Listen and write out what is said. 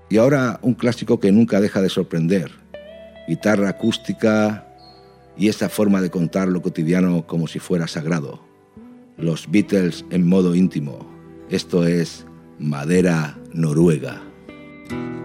Y ahora un clásico que nunca deja de sorprender. Guitarra acústica y esa forma de contar lo cotidiano como si fuera sagrado. Los Beatles en modo íntimo. Esto es Madera Noruega.